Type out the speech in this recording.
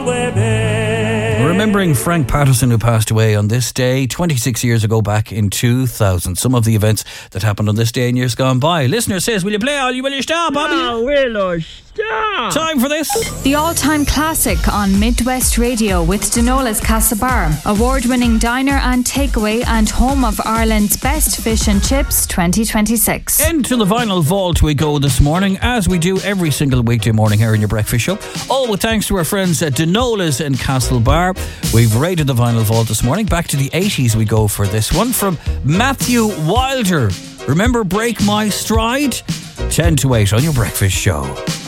Remembering Frank Patterson, who passed away on this day 26 years ago back in 2000. Some of the events that happened on this day in years gone by. Listener says, will you play all? Will you stop, Bobby? Oh, will you stop? Time for this. The all-time classic on Midwest Radio with Denola's Castlebar, award-winning diner and takeaway and home of Ireland's best fish and chips 2026. Into the vinyl vault we go this morning, as we do every single weekday morning here in your breakfast show. All with thanks to our friends at Denola's in Castlebar. We've raided the vinyl vault this morning. Back to the 80s we go for this one, from Matthew Wilder. Remember Break My Stride? 10 to 8 on your breakfast show.